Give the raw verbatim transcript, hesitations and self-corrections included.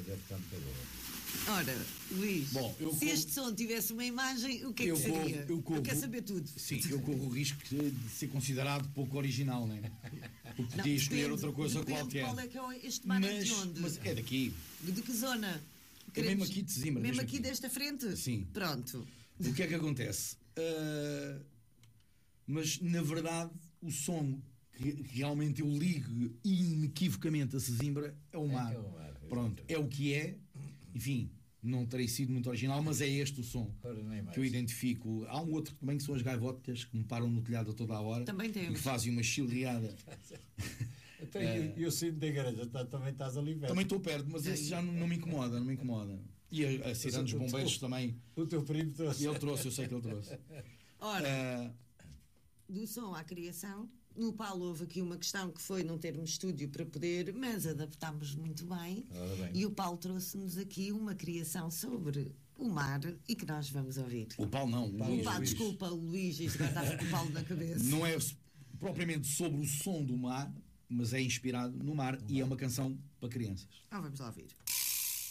deve estar muito boa. Ora, Luís, Bom, eu se corro... este som tivesse uma imagem, o que é que eu seria? Corro, eu, corro... eu quero saber tudo. Sim, eu corro o risco de ser considerado pouco original, não é? Porque podia escolher outra coisa depende qualquer. Qual é que é este mar mas, de onde? mas é daqui. De que zona? É mesmo aqui de Sesimbra. Mesmo, mesmo aqui, aqui desta frente? Sim. Pronto. O que é que acontece? Uh, mas, na verdade, o som que realmente eu ligo inequivocamente a Sesimbra é o mar. É, é o mar. Pronto, é o que é. Enfim, não terei sido muito original, mas é este o som que eu identifico. Há um outro também que são as gaivotas que me param no telhado a toda a hora. Também temos. E que fazem uma chilreada. Então, é, e o sino da igreja também estás ali perto. Também estou perto, mas esse já não, não me incomoda, não me incomoda. E a, a Ciranda dos Bombeiros também. O teu primo trouxe. Ele trouxe, eu sei que ele trouxe. Ora, uh, do som à criação, no Paulo houve aqui uma questão que foi não termos estúdio para poder, mas adaptámos muito bem. bem. E o Paulo trouxe-nos aqui uma criação sobre o mar e que nós vamos ouvir. O Paulo não, o Paulo, o Paulo desculpa, o Luís, isto agora estava com o Paulo na cabeça. Não é propriamente sobre o som do mar, mas é inspirado no mar, no e mar. É uma canção para crianças. Ah, vamos lá ouvir.